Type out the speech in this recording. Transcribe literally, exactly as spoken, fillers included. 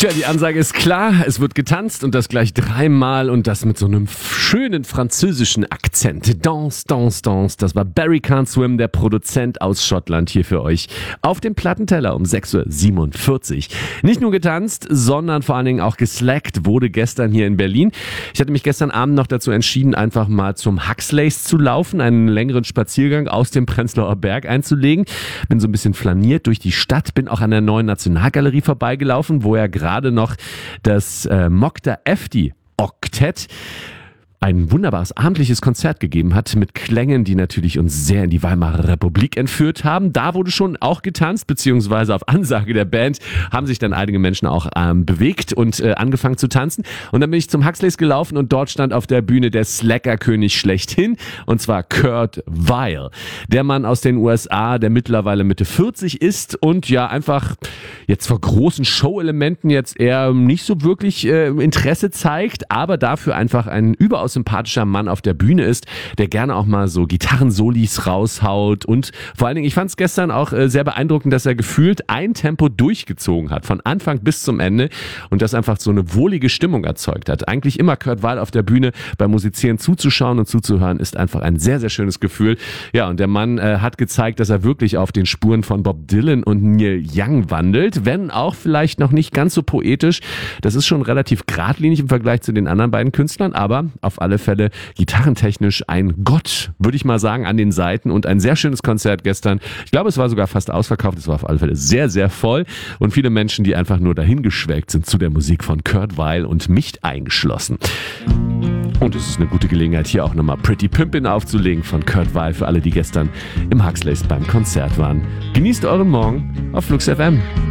Tja, die Ansage ist klar, es wird getanzt und das gleich dreimal und das mit so einem schönen französischen Akzent. Danse, danse, danse. Das war Barry Can't Swim, der Produzent aus Schottland, hier für euch auf dem Plattenteller um sechs Uhr siebenundvierzig. Nicht nur getanzt, sondern vor allen Dingen auch geslackt wurde gestern hier in Berlin. Ich hatte mich gestern Abend noch dazu entschieden, einfach mal zum Huxleys zu laufen, einen längeren Spaziergang aus dem Prenzlauer Berg einzulegen. Bin so ein bisschen flaniert durch die Stadt, bin auch an der neuen Nationalgalerie vorbeigelaufen, wo ja gerade gerade noch das äh, Mokta Efti Oktett ein wunderbares abendliches Konzert gegeben hat mit Klängen, die natürlich uns sehr in die Weimarer Republik entführt haben. Da wurde schon auch getanzt, beziehungsweise auf Ansage der Band haben sich dann einige Menschen auch ähm, bewegt und äh, angefangen zu tanzen. Und dann bin ich zum Huxleys gelaufen und dort stand auf der Bühne der Slacker-König schlechthin, und zwar Kurt Weill. Der Mann aus den U S A, der mittlerweile Mitte vierzig ist und ja einfach jetzt vor großen Show-Elementen jetzt eher nicht so wirklich äh, Interesse zeigt, aber dafür einfach ein überaus sympathischer Mann auf der Bühne ist, der gerne auch mal so Gitarrensolis raushaut, und vor allen Dingen, ich fand es gestern auch äh, sehr beeindruckend, dass er gefühlt ein Tempo durchgezogen hat, von Anfang bis zum Ende, und das einfach so eine wohlige Stimmung erzeugt hat. Eigentlich immer Kurt Weill auf der Bühne beim Musizieren zuzuschauen und zuzuhören, ist einfach ein sehr, sehr schönes Gefühl. Ja, und der Mann äh, hat gezeigt, dass er wirklich auf den Spuren von Bob Dylan und Neil Young wandelt, wenn auch vielleicht noch nicht ganz so poetisch. Das ist schon relativ geradlinig im Vergleich zu den anderen beiden Künstlern, aber auf alle Fälle gitarrentechnisch ein Gott, würde ich mal sagen, an den Seiten, und ein sehr schönes Konzert gestern. Ich glaube, es war sogar fast ausverkauft. Es war auf alle Fälle sehr, sehr voll und viele Menschen, die einfach nur dahin geschwelgt sind zu der Musik von Kurt Weill, und mich eingeschlossen. Und es ist eine gute Gelegenheit, hier auch nochmal Pretty Pimpin' aufzulegen von Kurt Weill für alle, die gestern im Huxleys beim Konzert waren. Genießt euren Morgen auf Flux F M.